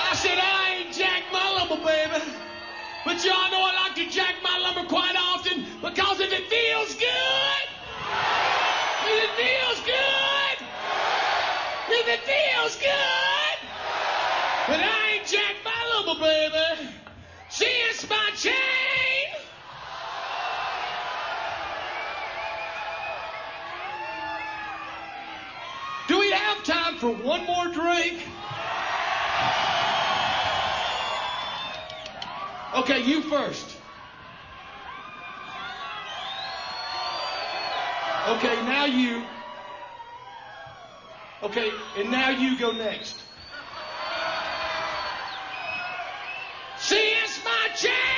I said, I ain't jack my lumber, baby. But y'all know I like to jack my lumber quite often because if it feels good, if it feels good, if it feels good, but I ain't jack my lumber, baby. See, it's my chain. Do we have time for one more drink? Okay, you first. Okay, now you. Okay, and now you go next. See, it's my chance.